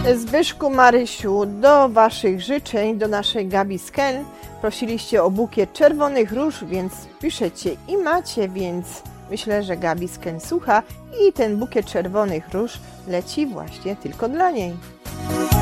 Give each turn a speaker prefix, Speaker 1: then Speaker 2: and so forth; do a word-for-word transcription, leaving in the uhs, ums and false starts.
Speaker 1: Zbyszku, Marysiu, do waszych życzeń, do naszej Gabi Skel prosiliście o bukiet czerwonych róż, więc piszecie i macie, więc myślę, że Gabi Skel słucha i ten bukiet czerwonych róż leci właśnie tylko dla niej.